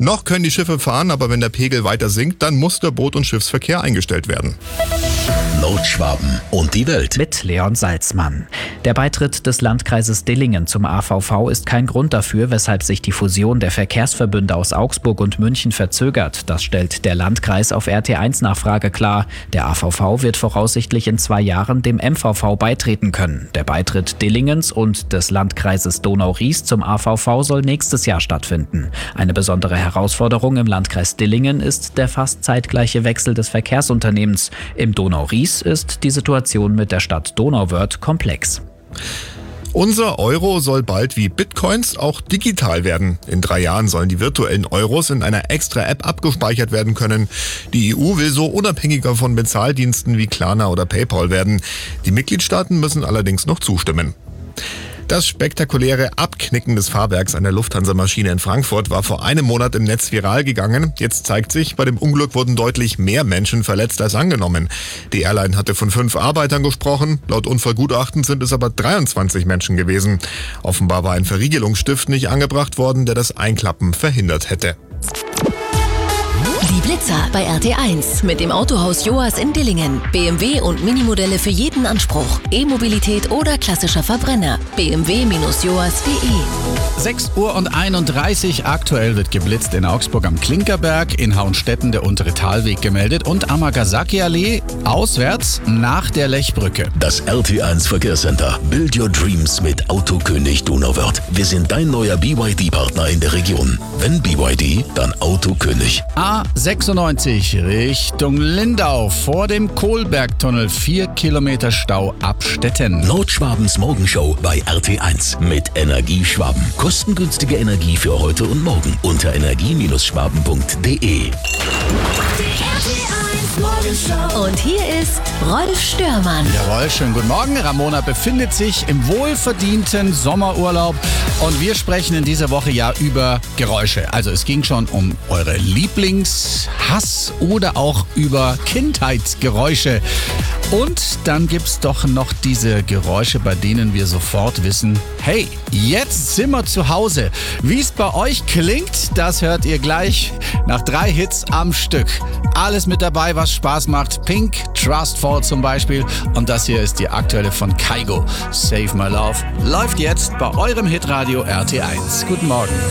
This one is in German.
Noch können die Schiffe fahren, aber wenn der Pegel weiter sinkt, dann muss der Boot- und Schiffsverkehr eingestellt werden. Nordschwaben und die Welt. Mit Leon Salzmann. Der Beitritt des Landkreises Dillingen zum AVV ist kein Grund dafür, weshalb sich die Fusion der Verkehrsverbünde aus Augsburg und München verzögert. Das stellt der Landkreis auf RT1-Nachfrage klar. Der AVV wird voraussichtlich in 2 Jahren dem MVV beitreten können. Der Beitritt Dillingens und des Landkreises Donau-Ries zum AVV soll nächstes Jahr stattfinden. Eine besondere Herausforderung im Landkreis Dillingen ist der fast zeitgleiche Wechsel des Verkehrsunternehmens. Im Donau-Ries ist die Situation mit der Stadt Donauwörth komplex. Unser Euro soll bald wie Bitcoins auch digital werden. In 3 Jahren sollen die virtuellen Euros in einer extra App abgespeichert werden können. Die EU will so unabhängiger von Bezahldiensten wie Klarna oder PayPal werden. Die Mitgliedstaaten müssen allerdings noch zustimmen. Das spektakuläre Abknicken des Fahrwerks einer Lufthansa-Maschine in Frankfurt war vor einem Monat im Netz viral gegangen. Jetzt zeigt sich, bei dem Unglück wurden deutlich mehr Menschen verletzt als angenommen. Die Airline hatte von 5 Arbeitern gesprochen. Laut Unfallgutachten sind es aber 23 Menschen gewesen. Offenbar war ein Verriegelungsstift nicht angebracht worden, der das Einklappen verhindert hätte. Die Blitzer bei RT1 mit dem Autohaus Joas in Dillingen. BMW und Minimodelle für jeden Anspruch. E-Mobilität oder klassischer Verbrenner. bmw-joas.de. 6:31 Uhr. Aktuell wird geblitzt in Augsburg am Klinkerberg, in Hauenstetten der untere Talweg gemeldet und am Nagasaki-Allee auswärts nach der Lechbrücke. Das RT1 Verkehrscenter. Build your dreams mit Autokönig Donauwörth. Wir sind dein neuer BYD-Partner in der Region. Wenn BYD, dann Autokönig. A96 Richtung Lindau vor dem Kohlbergtunnel. 4 Kilometer Stau ab Stetten. Nordschwabens Morgenshow bei RT1 mit Energieschwaben. Kostengünstige Energie für heute und morgen unter energie-schwaben.de. Und hier ist Rolf Störmann. Jawohl, schönen guten Morgen. Ramona befindet sich im wohlverdienten Sommerurlaub und wir sprechen in dieser Woche ja über Geräusche. Also es ging schon um eure Lieblingshass oder auch über Kindheitsgeräusche. Und dann gibt's doch noch diese Geräusche, bei denen wir sofort wissen, hey, jetzt sind wir zu Hause. Wie es bei euch klingt, das hört ihr gleich nach 3 Hits am Stück. Alles mit dabei, was Spaß macht. Pink, Trustfall zum Beispiel. Und das hier ist die aktuelle von Kygo. Save My Love läuft jetzt bei eurem Hitradio RT1. Guten Morgen.